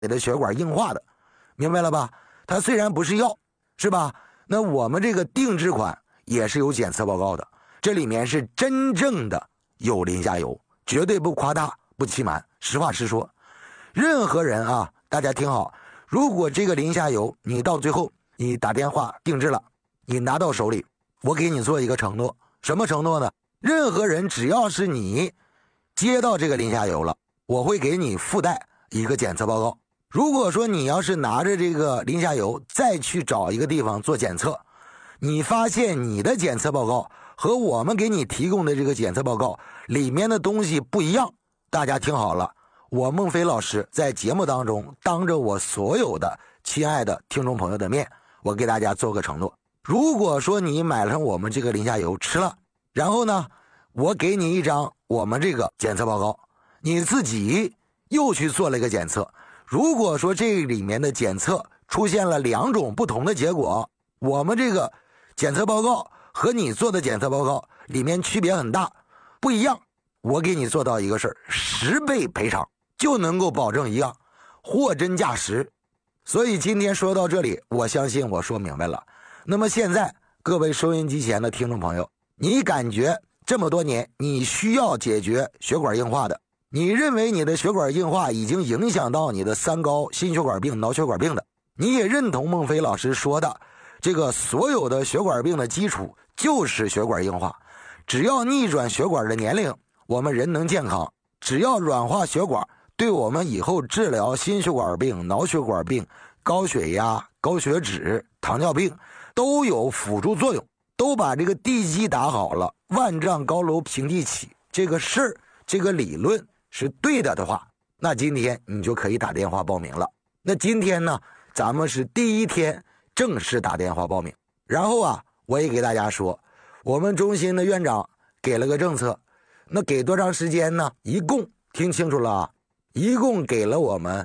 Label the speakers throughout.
Speaker 1: 你的血管硬化的，明白了吧？它虽然不是药，是吧？那我们这个定制款也是有检测报告的，这里面是真正的有磷虾油，绝对不夸大不欺瞒，实话实说。任何人啊，大家听好，如果这个磷虾油你到最后你打电话定制了，你拿到手里，我给你做一个承诺，什么承诺呢？任何人只要是你接到这个磷虾油了，我会给你附带一个检测报告。如果说你要是拿着这个磷虾油再去找一个地方做检测，你发现你的检测报告和我们给你提供的这个检测报告里面的东西不一样，大家听好了，我孟非老师在节目当中当着我所有的亲爱的听众朋友的面，我给大家做个承诺，如果说你买了我们这个磷虾油吃了，然后呢我给你一张我们这个检测报告，你自己又去做了一个检测，如果说这里面的检测出现了2种不同的结果，我们这个检测报告和你做的检测报告里面区别很大，不一样，我给你做到一个事儿，10倍赔偿就能够保证一样，货真价实。所以今天说到这里，我相信我说明白了。那么现在各位收音机前的听众朋友，你感觉这么多年你需要解决血管硬化的，你认为你的血管硬化已经影响到你的三高、心血管病、脑血管病的，你也认同孟非老师说的这个所有的血管病的基础就是血管硬化，只要逆转血管的年龄，我们人能健康，只要软化血管，对我们以后治疗心血管病、脑血管病、高血压、高血脂、糖尿病都有辅助作用，都把这个地基打好了，万丈高楼平地起，这个事儿这个理论是对的话，那今天你就可以打电话报名了。那今天呢，咱们是第一天正式打电话报名。然后啊，我也给大家说，我们中心的院长给了个政策，那给多长时间呢？一共听清楚了啊，一共给了我们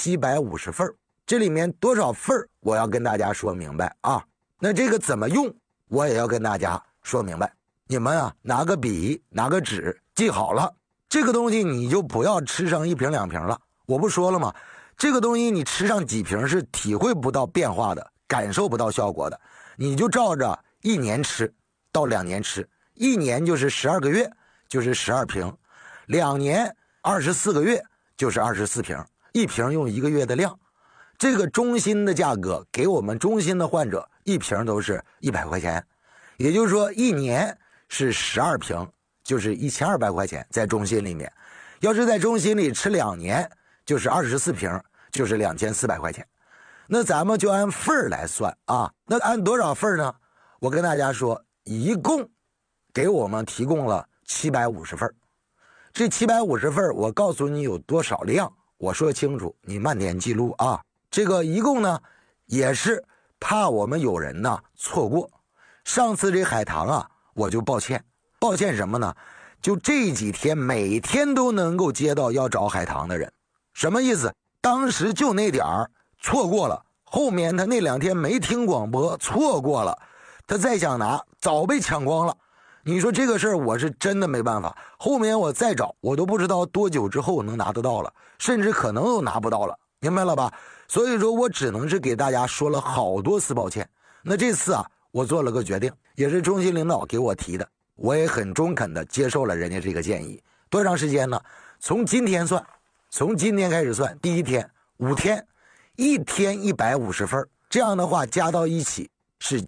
Speaker 1: 750份，这里面多少份我要跟大家说明白啊。那这个怎么用，我也要跟大家说明白。你们啊，拿个笔拿个纸记好了，这个东西你就不要吃上1瓶2瓶了，我不说了吗？这个东西你吃上几瓶是体会不到变化的，感受不到效果的，你就照着1年吃到2年吃，1年就是12个月，就是12瓶，2年24个月就是24瓶，1瓶用1个月的量。这个中心的价格给我们中心的患者1瓶都是100块钱，也就是说1年是12瓶，就是1200块钱在中心里面。要是在中心里吃2年，就是24瓶，就是2400块钱。那咱们就按份来算啊，那按多少份呢？我跟大家说，一共给我们提供了750份。这750份我告诉你有多少量，我说清楚，你慢点记录啊。这个一共呢，也是怕我们有人呢错过。上次这海棠啊，我就抱歉什么呢？就这几天每天都能够接到要找海棠的人，什么意思？当时就那点儿错过了，后面他那2天没听广播错过了，他再想拿早被抢光了。你说这个事儿我是真的没办法，后面我再找我都不知道多久之后能拿得到了，甚至可能都拿不到了，明白了吧？所以说我只能是给大家说了好多次抱歉。那这次啊，我做了个决定，也是中心领导给我提的，我也很中肯的接受了人家这个建议。多长时间呢？从今天算，从今天开始算，第一天5天，1天150份，这样的话加到一起是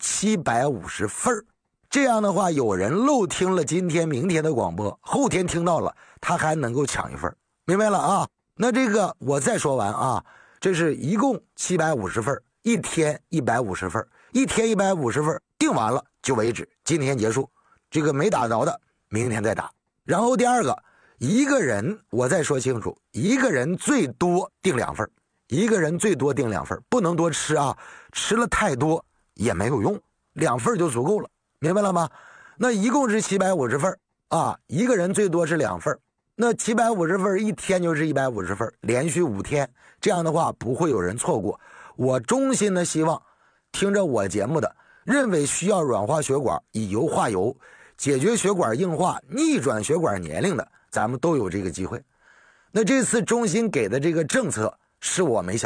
Speaker 1: 750份。这样的话有人漏听了今天明天的广播，后天听到了他还能够抢1份，明白了啊？那这个我再说完啊，这是一共750份，1天150份，1天150份，定完了就为止，今天结束。这个没打着的明天再打。然后第二个，一个人我再说清楚，一个人最多定2份，一个人最多定2份，不能多吃啊，吃了太多也没有用，2份就足够了，明白了吗？那一共是750份啊，一个人最多是2份，那750份1天就是150份，连续5天，这样的话不会有人错过。我衷心的希望听着我节目的，认为需要软化血管、以油化油、解决血管硬化、逆转血管年龄的，咱们都有这个机会。那这次中心给的这个政策是我没想